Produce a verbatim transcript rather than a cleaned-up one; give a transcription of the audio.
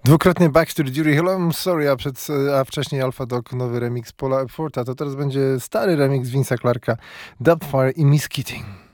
Dwukrotnie Back to the Jury Hill, I'm sorry, a, przed, a wcześniej Alpha Dog, nowy remix Paula Forta, to teraz będzie stary remix Vince'a Clarka, Dubfire i Miss Keating.